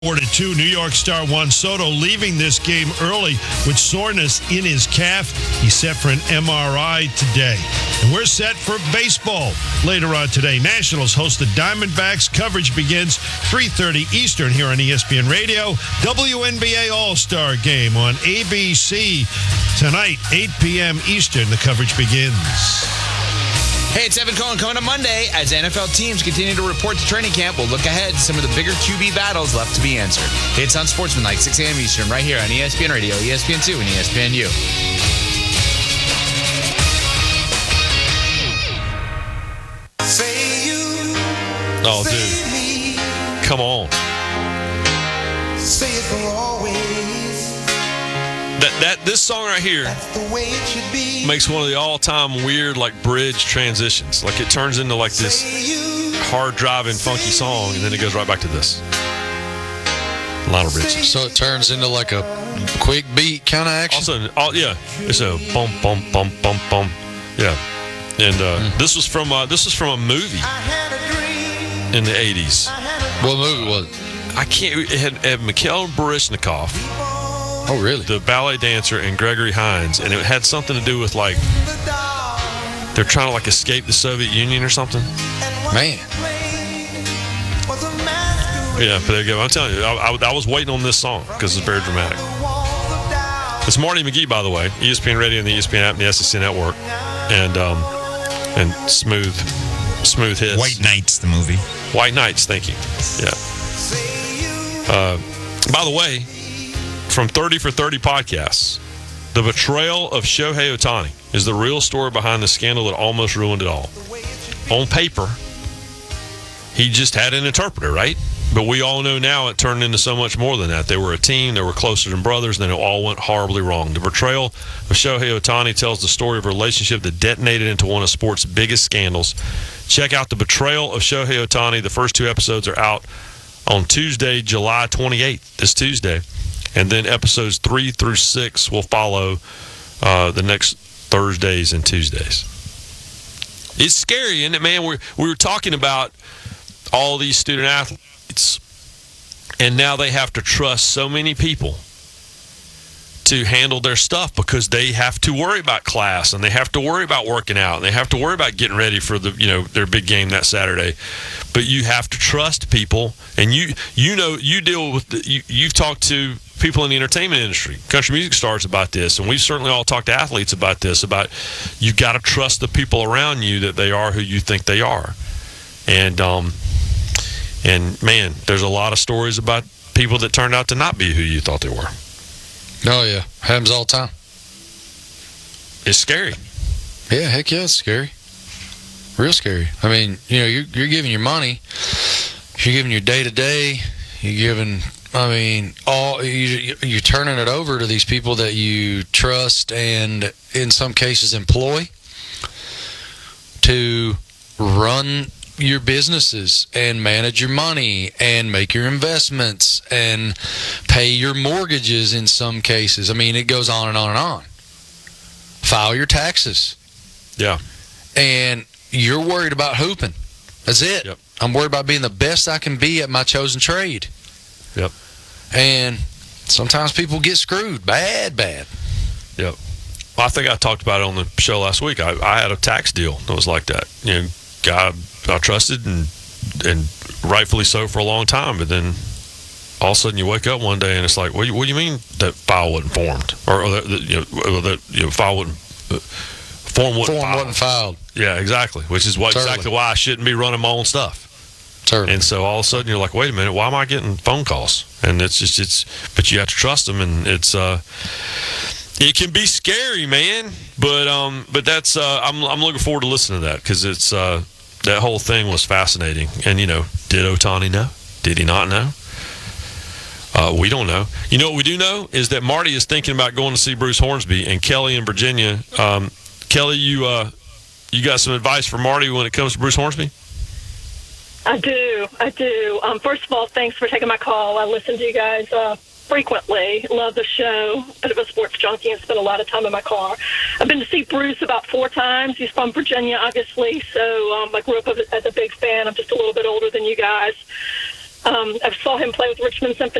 4-2, New York star Juan Soto leaving this game early with soreness in his calf. He's set for an MRI today. And we're set for baseball later on today. Nationals host the Diamondbacks. Coverage begins 3:30 Eastern here on ESPN Radio. WNBA All-Star Game on ABC tonight, 8 p.m. Eastern. The coverage begins. Hey, it's Evan Cohen coming up Monday. As NFL teams continue to report to training camp, we'll look ahead to some of the bigger QB battles left to be answered. It's Unsportsmanlike, 6 a.m. Eastern, right here on ESPN Radio, ESPN2, and ESPNU. Oh, dude. Come on. Say it for always. This song right here makes one of the all-time weird, like, bridge transitions. Like, it turns into, like, this hard-driving, funky song, and then it goes right back to this. Lionel Richie. So it turns into, like, a quick beat kind of action? Also, yeah, it's a bum, bum, bum, bum, bum. Yeah. And this was from a movie in the 80s. What movie was it? I can't. It had Mikhail Baryshnikov. Oh, really? The ballet dancer, and Gregory Hines, and it had something to do with, like, they're trying to, like, escape the Soviet Union or something. Man. Yeah, but there you go. I'm telling you, I was waiting on this song because it's very dramatic. It's Marty McGee, by the way, ESPN Radio and the ESPN app and the SEC Network, and smooth hits. White Knights, the movie. White Knights, thank you. Yeah. By the way, from 30 for 30 podcasts, the betrayal of Shohei Ohtani is the real story behind the scandal that almost ruined it all. On paper, he just had an interpreter, right? But we all know now it turned into so much more than that. They were a team, they were closer than brothers, and then it all went horribly wrong. The betrayal of Shohei Ohtani tells the story of a relationship that detonated into one of sports' biggest scandals. Check out The Betrayal of Shohei Ohtani. The first 2 episodes are out on Tuesday, July 28th, this Tuesday. And then episodes 3 through 6 will follow the next Thursdays and Tuesdays. It's scary, isn't it, man? We were talking about all these student athletes, and now they have to trust so many people to handle their stuff because they have to worry about class, and they have to worry about working out, and they have to worry about getting ready for their big game that Saturday. But you have to trust people, and you deal with you've talked to people in the entertainment industry, country music stars about this, and we've certainly all talked to athletes about this, about you got to trust the people around you that they are who you think they are. And man, there's a lot of stories about people that turned out to not be who you thought they were. Oh, yeah. Happens all the time. It's scary. Yeah, heck yeah, it's scary. Real scary. I mean, you're giving your money, you're giving your day-to-day, you're turning it over to these people that you trust and, in some cases, employ to run your businesses and manage your money and make your investments and pay your mortgages in some cases. I mean, it goes on and on and on. File your taxes. Yeah. And you're worried about hooping. That's it. Yep. I'm worried about being the best I can be at my chosen trade. Yep. And sometimes people get screwed. Bad. Yep. Well, I think I talked about it on the show last week. I had a tax deal that was like that. Guy I trusted and rightfully so for a long time, but then all of a sudden you wake up one day and it's like, what do you mean that file wasn't formed, or that file wasn't form wasn't filed? Yeah, exactly. Which is exactly why I shouldn't be running my own stuff. Certainly. And so all of a sudden you're like, wait a minute, why am I getting phone calls? And but you have to trust them, and it can be scary, man. But that's I'm looking forward to listening to that, because it's that whole thing was fascinating. And did Ohtani know? Did he not know? We don't know. You know what we do know is that Marty is thinking about going to see Bruce Hornsby, and Kelly in Virginia. Kelly, you got some advice for Marty when it comes to Bruce Hornsby? I do. First of all, thanks for taking my call. I listen to you guys frequently. Love the show. Bit of a sports junkie and spend a lot of time in my car. I've been to see Bruce about 4 times. He's from Virginia, obviously, so I grew up as a big fan. I'm just a little bit older than you guys. I saw him play with Richmond Symphony